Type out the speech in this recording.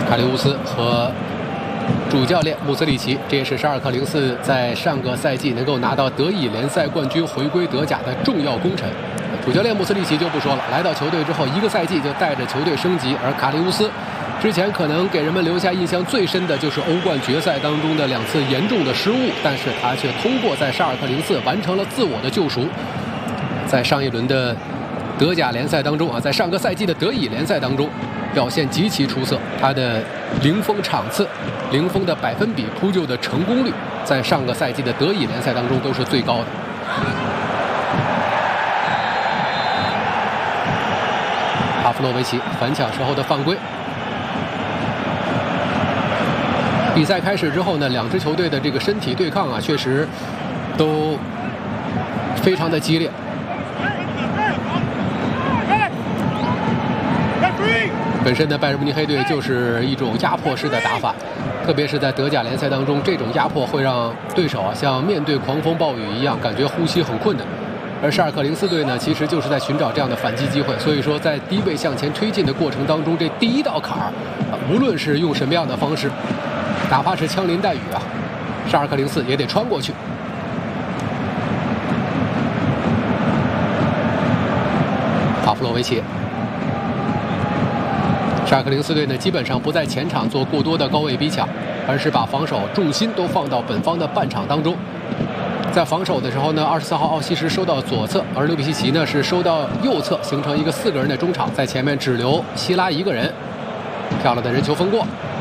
卡利乌斯和主教练穆斯里奇，这也是沙尔克04在上个赛季能够拿到德乙联赛冠军、回归德甲的重要功臣。主教练穆斯里奇就不说了，来到球队之后1个赛季就带着球队升级，而卡利乌斯之前可能给人们留下印象最深的就是欧冠决赛当中的2次严重的失误，但是他却通过在沙尔克04完成了自我的救赎。在上一轮的德甲联赛当中啊，在上个赛季的德乙联赛当中表现极其出色，他的零封场次、零封的百分比、扑救的成功率，在上个赛季的德乙联赛当中都是最高的。帕夫洛维奇反抢时候的犯规。比赛开始之后呢，2支球队的这个身体对抗啊，确实都非常的激烈。本身的拜仁慕尼黑队就是一种压迫式的打法，特别是在德甲联赛当中，这种压迫会让对手像面对狂风暴雨一样，感觉呼吸很困难。而沙尔克04队呢，其实就是在寻找这样的反击机会，所以说在低位向前推进的过程当中，这第1道坎儿，无论是用什么样的方式，哪怕是枪林弹雨啊，沙尔克04也得穿过去。帕夫洛维奇。沙尔克04队呢，基本上不在前场做过多的高位逼抢，而是把防守重心都放到本方的半场当中。在防守的时候呢，24号奥西什收到左侧，而刘比西奇呢是收到右侧，形成一个4个人的中场，在前面只留希拉1个人。漂亮的人球分过，